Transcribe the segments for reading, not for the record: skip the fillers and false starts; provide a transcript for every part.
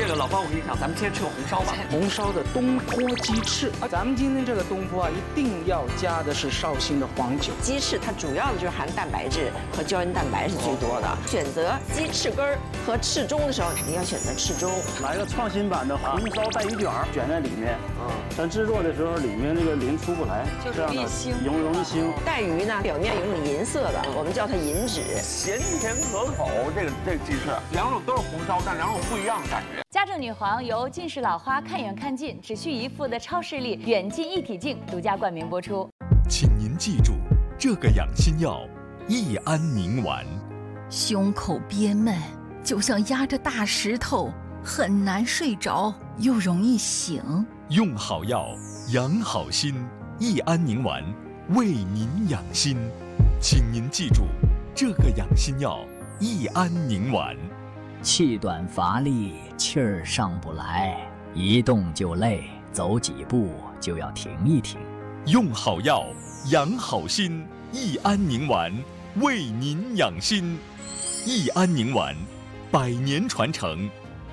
这个老方，我跟你讲，咱们先吃个红烧吧。 红烧的东坡鸡翅，咱们今天这个东坡啊，一定要加的是绍兴的黄酒。 鸡翅它主要的就是含蛋白质和胶原蛋白是最多的。选择鸡翅根儿和翅中的时候，肯定要选择翅中。 来个创新版的红烧带鱼卷卷在里面，咱制作的时候里面那个鳞出不来， 就是这样的容易腥。 带鱼呢，表面有种银色的，我们叫它银脂。 咸甜可口，这个鸡翅，两种都是红烧，但两种不一样的感觉。 家政女皇由近视老花看远看近只需一副的超视力远近一体镜独家冠名播出。 请您记住，这个养心药益安宁丸。 胸口憋闷，就像压着大石头，很难睡着，又容易醒。 用好药，养好心，益安宁丸为您养心。请您记住，这个养心药益安宁丸。 气短乏力，气儿上不来，一动就累，走几步就要停一停。 用好药，养好心，益安宁丸为您养心。益安宁丸，100年传承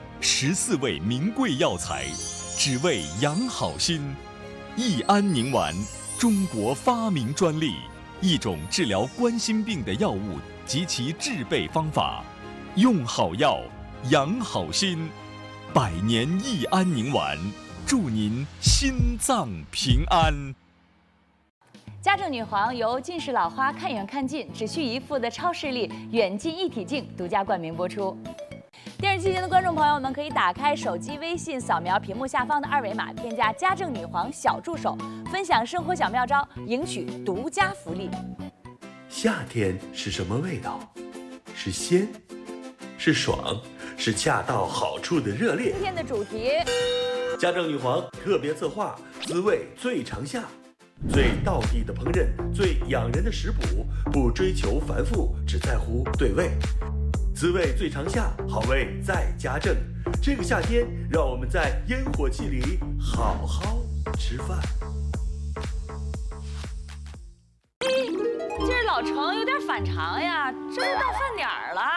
，14味名贵药材，只为养好心。益安宁丸，中国发明专利，一种治疗冠心病的药物及其制备方法。用好药，养好心，100年益安宁丸，祝您心脏平安。 家政女皇由近视老花看远看近只需一副的超视力远近一体镜独家冠名播出。电视机前的观众朋友们，可以打开手机微信，扫描屏幕下方的2维码，添加家政女皇小助手，分享生活小妙招，赢取独家福利。 夏天是什么味道？是鲜，是爽，是恰到好处的热烈。 今天的主题， 家政女皇特别策划，滋味最长夏。最道地的烹饪，最养人的食谱，不追求繁复，只在乎对味。滋味最长夏，好味在家政。这个夏天，让我们在烟火气里好好吃饭。 今儿老程有点反常呀，这都到饭点儿了。